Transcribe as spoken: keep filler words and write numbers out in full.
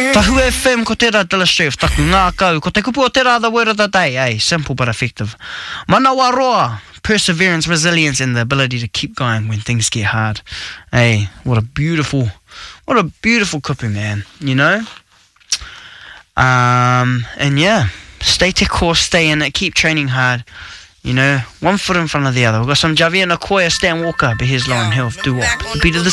Tahu F M ko tērā illustrative taku ngā kau. Ko te kupu o tērā the word of the day. Hey, simple but effective. Manawa roa. Perseverance, resilience, and the ability to keep going when things get hard. Hey, what a beautiful, what a beautiful kupu, man. You know? Um, and yeah, stay te course, stay in it, keep training hard. You know, one foot in front of the other. We've got some Javier Nakoya, Stan Walker, but here's Lauren Hill, do what? Beat of the